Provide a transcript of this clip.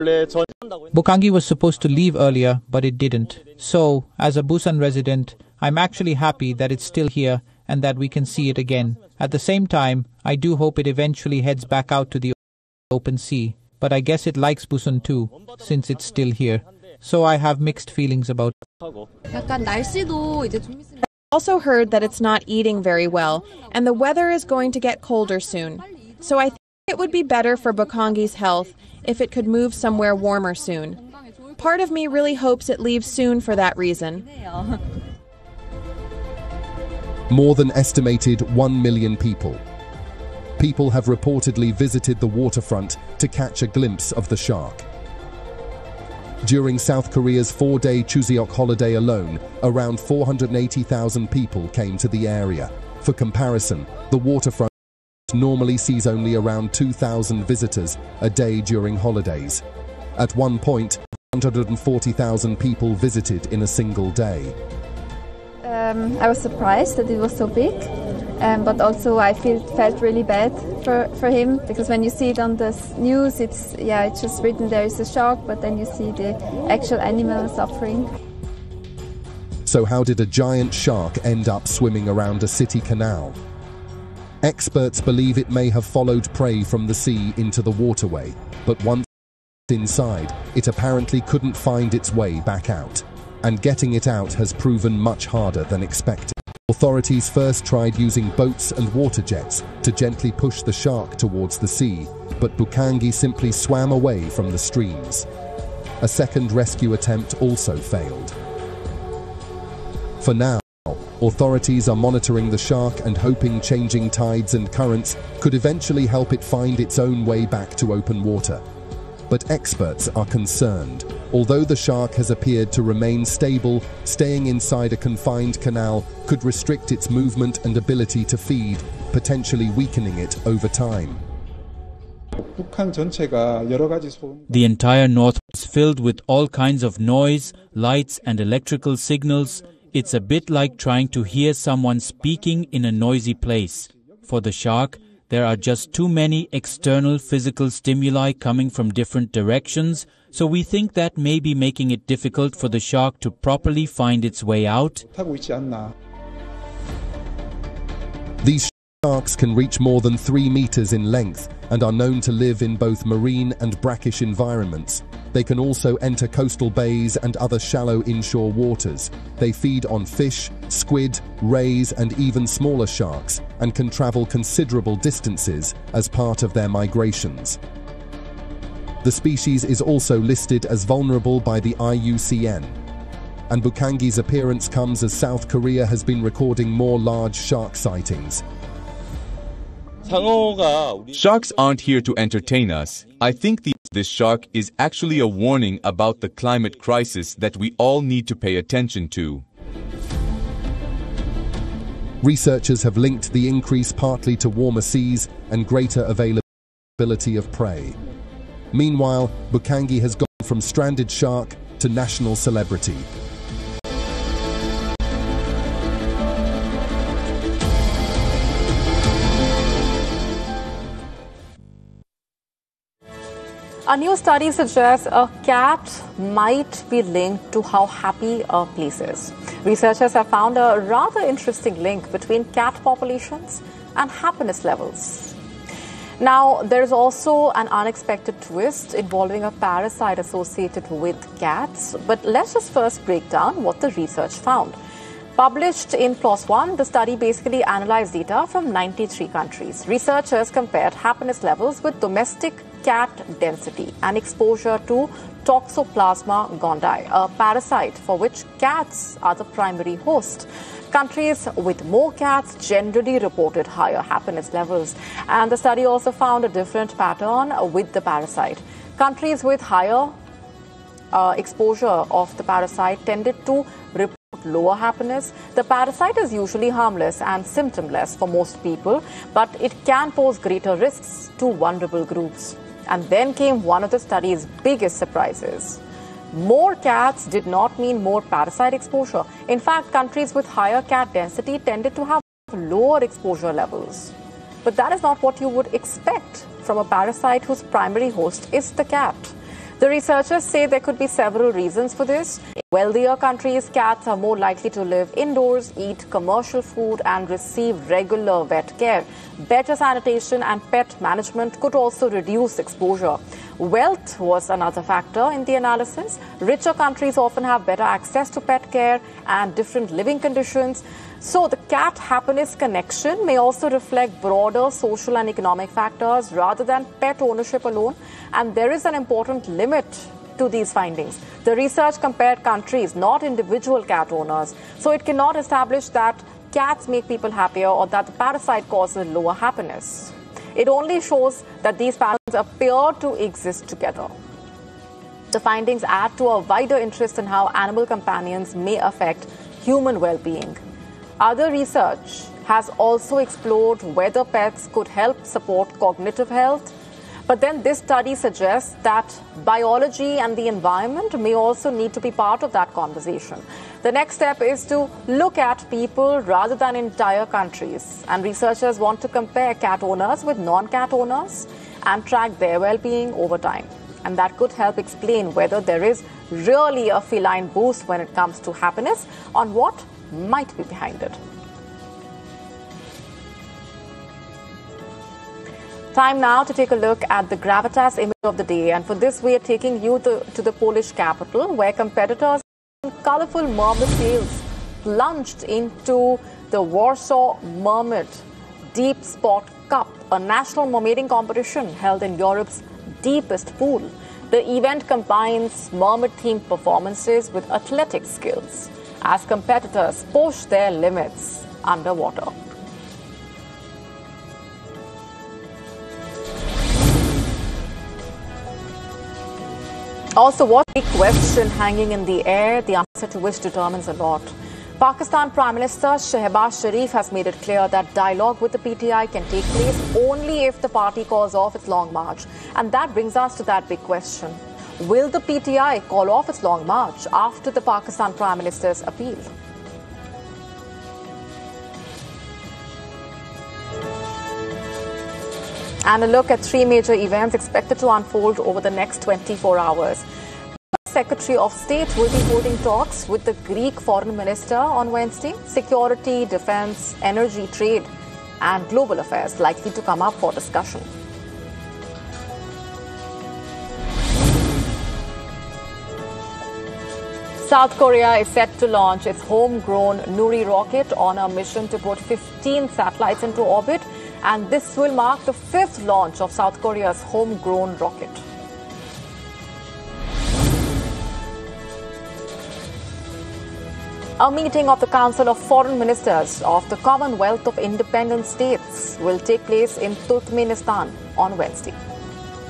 Bukangi was supposed to leave earlier, but it didn't. So, as a Busan resident, I'm actually happy that it's still here and that we can see it again. At the same time, I do hope it eventually heads back out to the open sea. But I guess it likes Busan too, since it's still here. So I have mixed feelings about it. I also heard that it's not eating very well, and the weather is going to get colder soon. So I think it would be better for Bukangi's health if it could move somewhere warmer soon. Part of me really hopes it leaves soon for that reason. More than estimated 1 million people. People have reportedly visited the waterfront to catch a glimpse of the shark. During South Korea's 4-day Chuseok holiday alone, around 480,000 people came to the area. For comparison, the waterfront normally sees only around 2,000 visitors a day during holidays. At one point, 140,000 people visited in a single day. I was surprised that it was so big, but also I felt really bad for him, because when you see it on the news, it's just written there is a shark, but then you see the actual animal suffering. So how did a giant shark end up swimming around a city canal? Experts believe it may have followed prey from the sea into the waterway, but once inside, it apparently couldn't find its way back out. And getting it out has proven much harder than expected. Authorities first tried using boats and water jets to gently push the shark towards the sea, but Bukangi simply swam away from the streams. A second rescue attempt also failed. For now, authorities are monitoring the shark and hoping changing tides and currents could eventually help it find its own way back to open water. But experts are concerned. Although the shark has appeared to remain stable, staying inside a confined canal could restrict its movement and ability to feed, potentially weakening it over time. The entire north is filled with all kinds of noise, lights and electrical signals. It's a bit like trying to hear someone speaking in a noisy place. For the shark, there are just too many external physical stimuli coming from different directions, so we think that may be making it difficult for the shark to properly find its way out. These sharks can reach more than 3 meters in length and are known to live in both marine and brackish environments. They can also enter coastal bays and other shallow inshore waters. They feed on fish, squid, rays and even smaller sharks, and can travel considerable distances as part of their migrations. The species is also listed as vulnerable by the IUCN. And Bukangi's appearance comes as South Korea has been recording more large shark sightings. Sharks aren't here to entertain us. I think this shark is actually a warning about the climate crisis that we all need to pay attention to. Researchers have linked the increase partly to warmer seas and greater availability of prey. Meanwhile, Bukangi has gone from stranded shark to national celebrity. A new study suggests a cat might be linked to how happy a place is. Researchers have found a rather interesting link between cat populations and happiness levels. Now, there is also an unexpected twist involving a parasite associated with cats. But let's just first break down what the research found. Published in PLOS ONE, the study basically analyzed data from 93 countries. Researchers compared happiness levels with domestic cat density and exposure to Toxoplasma gondii, a parasite for which cats are the primary host. Countries with more cats generally reported higher happiness levels, and the study also found a different pattern with the parasite. Countries with higher exposure of the parasite tended to report lower happiness. The parasite is usually harmless and symptomless for most people, but it can pose greater risks to vulnerable groups. And then came one of the study's biggest surprises. More cats did not mean more parasite exposure. In fact, countries with higher cat density tended to have lower exposure levels. But that is not what you would expect from a parasite whose primary host is the cat. The researchers say there could be several reasons for this. In wealthier countries, cats are more likely to live indoors, eat commercial food, and receive regular vet care. Better sanitation and pet management could also reduce exposure. Wealth was another factor in the analysis. Richer countries often have better access to pet care and different living conditions. So the cat happiness connection may also reflect broader social and economic factors rather than pet ownership alone. And there is an important limit to these findings. The research compared countries, not individual cat owners. So it cannot establish that cats make people happier or that the parasite causes lower happiness. It only shows that these patterns appear to exist together. The findings add to a wider interest in how animal companions may affect human well-being. Other research has also explored whether pets could help support cognitive health. But then this study suggests that biology and the environment may also need to be part of that conversation. The next step is to look at people rather than entire countries. And researchers want to compare cat owners with non-cat owners and track their well-being over time. And that could help explain whether there is really a feline boost when it comes to happiness on what might be behind it. Time now to take a look at the gravitas image of the day. And for this, we are taking you to the Polish capital, where competitors in colorful mermaid tails plunged into the Warsaw Mermaid Deep Sport Cup, a national mermaiding competition held in Europe's deepest pool. The event combines mermaid-themed performances with athletic skills as competitors push their limits underwater. Also, what big question hanging in the air, the answer to which determines a lot. Pakistan Prime Minister Shehbaz Sharif has made it clear that dialogue with the PTI can take place only if the party calls off its long march. And that brings us to that big question. Will the PTI call off its long march after the Pakistan Prime Minister's appeal? And a look at three major events expected to unfold over the next 24 hours. The Secretary of State will be holding talks with the Greek Foreign Minister on Wednesday. Security, defense, energy, trade, and global affairs likely to come up for discussion. South Korea is set to launch its homegrown Nuri rocket on a mission to put 15 satellites into orbit. And this will mark the fifth launch of South Korea's homegrown rocket. A meeting of the Council of Foreign Ministers of the Commonwealth of Independent States will take place in Turkmenistan on Wednesday.